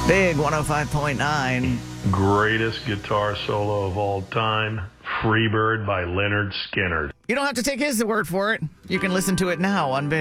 Big 105.9. Greatest guitar solo of all time, Freebird by Leonard Skinner. You don't have to take his word for it. You can listen to it now on Big.